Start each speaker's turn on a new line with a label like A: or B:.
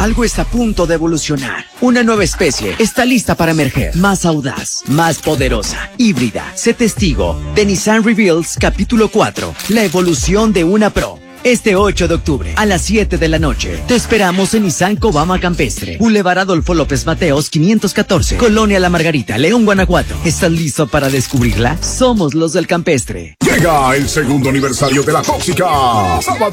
A: Algo está a punto de evolucionar. Una nueva especie está lista para emerger. Más audaz, más poderosa, híbrida. Sé testigo de Nissan Reveals capítulo 4. La evolución de una Pro. Este 8 de octubre, a las 7 de la noche, te esperamos en Nissan Cobama Campestre, Boulevard Adolfo López Mateos 514, Colonia La Margarita, León, Guanajuato. ¿Estás listo para descubrirla? Somos los del Campestre.
B: Llega el segundo aniversario de La Tóxica. Sábado